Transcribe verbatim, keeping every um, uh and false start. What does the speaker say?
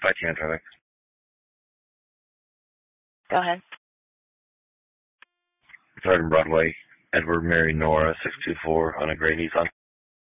five ten traffic. Go ahead. Third and Broadway, Edward Mary Nora, six two four on a gray Nissan.